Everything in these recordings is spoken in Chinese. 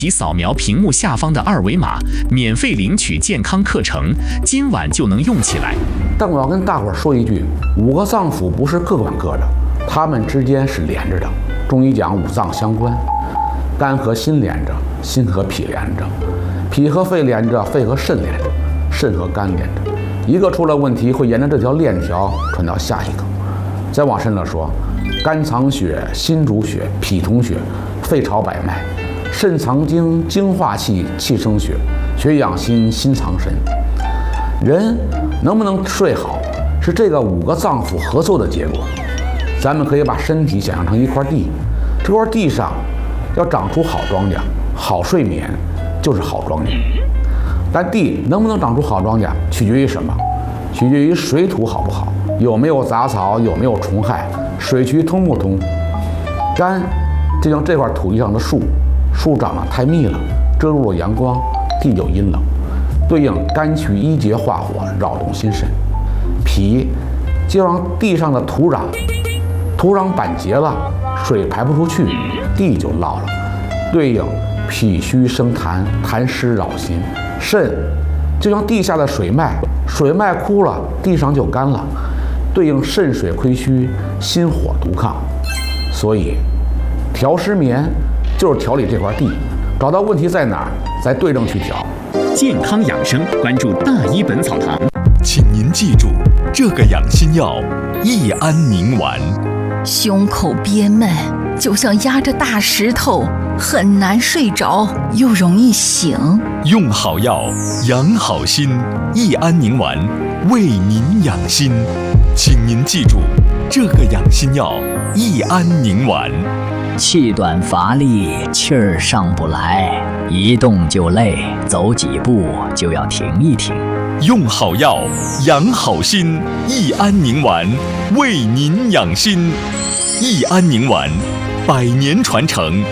及扫描屏幕下方的二维码，免费领取健康课程，今晚就能用起来。 但我要跟大伙儿说一句，5个脏腑不是各管各的，它们之间是连着的。中医讲五脏相关，肝和心连着，心和脾连着，脾和肺连着，肺和肾连着，肾和肝连着。一个出了问题，会沿着这条链条传到下一个。再往深了说，肝藏血，心主血，脾统血，肺朝百脉。肾藏精，精化气，气生血，血养心，心藏神。人能不能睡好，是这个5个脏腑合作的结果。咱们可以把身体想象成一块地，这块地上要长出好庄稼，好睡眠就是好庄稼。但地能不能长出好庄稼，取决于什么？取决于水土好不好，有没有杂草，有没有虫害，水渠通不通。肝就像这块土地上的树，树长得太密了，遮住了阳光，地就阴冷，对应肝去一节化火，扰动心神。脾就让地上的土壤板结了，水排不出去，地就涝了，对应脾虚生痰，痰湿扰心。肾就像地下的水脉，水脉枯了，地上就干了，对应肾水亏虚，心火独亢。所以调失眠就是调理这块地，找到问题在哪儿，再对症去调。 健康养生，关注大医本草堂。 请您记住，这个养心药益安宁丸。 胸口憋闷，就像压着大石头，很难睡着，又容易醒。 用好药，养好心，益安宁丸为您养心。请您记住，这个养心药益安宁丸。 气短乏力，气儿上不来，一动就累，走几步就要停一停。 用好药，养好心，益安宁丸为您养心。益安宁丸100年传承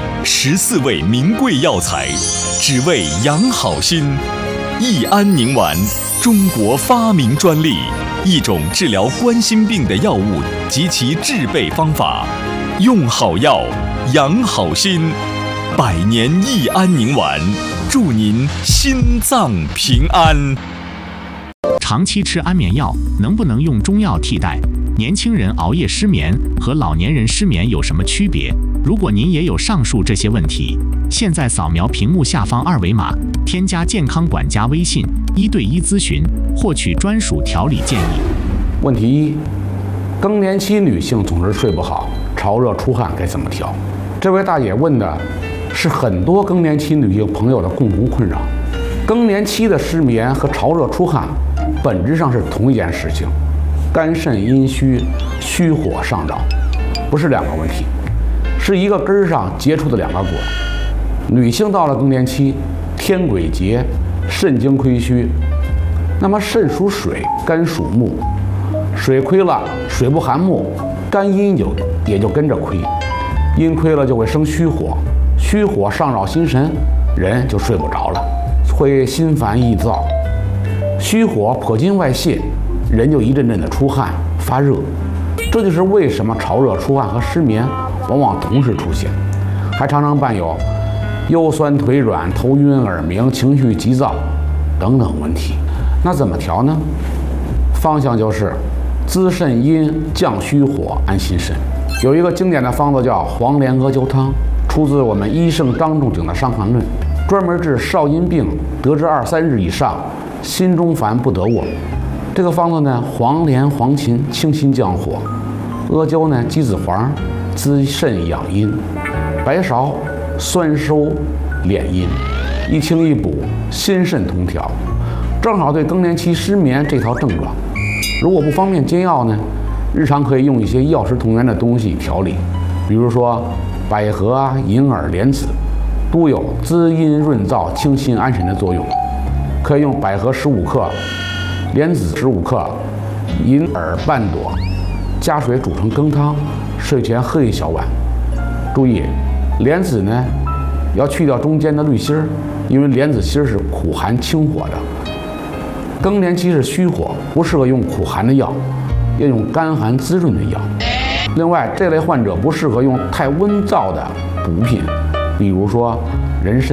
，14味名贵药材，只为养好心。益安宁丸，中国发明专利，一种治疗冠心病的药物及其制备方法。用好药，养好心，100年益安宁丸，祝您心脏平安。 长期吃安眠药能不能用中药替代？年轻人熬夜失眠和老年人失眠有什么区别？如果您也有上述这些问题，现在扫描屏幕下方二维码，添加健康管家微信，1对1咨询，获取专属调理建议。 问题一，更年期女性总是睡不好，潮热出汗该怎么调？这位大姐问的是很多更年期女性朋友的共同困扰。更年期的失眠和潮热出汗本质上是同一件事情，肝肾阴虚，虚火上扰，不是2个问题，是一个根儿上结出的2个果。女性到了更年期，天癸竭，肾精亏虚，那么肾属水，肝属木，水亏了，水不含木，肝阴也就跟着亏，阴亏了就会生虚火，虚火上扰心神，人就睡不着了，会心烦易躁，虚火破经外泄，人就一阵阵的出汗发热。这就是为什么潮热出汗和失眠往往同时出现，还常常伴有腰酸腿软、头晕耳鸣、情绪急躁等等问题。那怎么调呢？方向就是滋肾阴、降虚火、安心神。有一个经典的方子叫黄连阿胶汤，出自我们医圣张仲景的《伤寒论》，专门治少阴病，得之2、3日以上，心中烦不得卧。这个方子呢，黄连、黄芩清心降火，阿胶呢，鸡子黄滋肾养阴，白芍酸收敛阴，一清一补，心肾同调，正好对更年期失眠这套症状。如果不方便煎药呢，日常可以用一些药食同源的东西调理，比如说百合啊、银耳、莲子，都有滋阴润燥、清心安神的作用。可以用百合15克、莲子15克、银耳半朵，加水煮成羹汤，睡前喝1小碗。注意，莲子呢要去掉中间的绿心儿，因为莲子心儿是苦寒清火的。更年期是虚火，不适合用苦寒的药，要用甘寒滋润的药。另外，这类患者不适合用太温燥的补品，比如说人参。